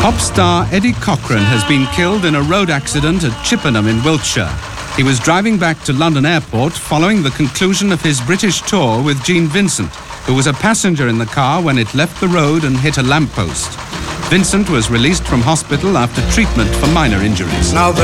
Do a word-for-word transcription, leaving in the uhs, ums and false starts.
Pop star Eddie Cochran has been killed in a road accident at Chippenham in Wiltshire. He was driving back to London Airport following the conclusion of his British tour with Gene Vincent, who was a passenger in the car when it left the road and hit a lamppost. Vincent was released from hospital after treatment for minor injuries. Now the